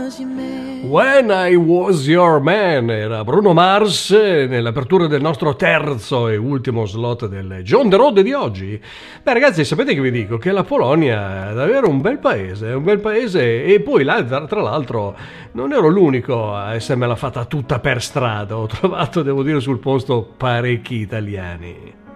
When I Was Your Man era Bruno Mars nell'apertura del nostro terzo e ultimo slot del John the Road di oggi. Beh ragazzi, sapete che vi dico? Che la Polonia è davvero un bel paese e poi là, tra l'altro non ero l'unico a essermela fatta tutta per strada, ho trovato, devo dire, sul posto parecchi italiani.